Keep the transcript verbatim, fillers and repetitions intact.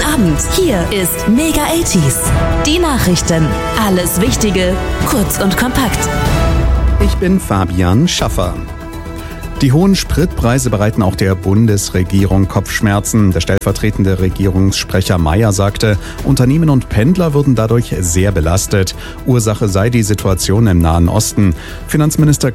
Abend. Hier ist Mega achtziger. Die Nachrichten. Alles Wichtige, kurz und kompakt. Ich bin Fabian Schaffer. Die hohen Spritpreise bereiten auch der Bundesregierung Kopfschmerzen. Der stellvertretende Regierungssprecher Mayer sagte, Unternehmen und Pendler würden dadurch sehr belastet. Ursache sei die Situation im Nahen Osten. Finanzminister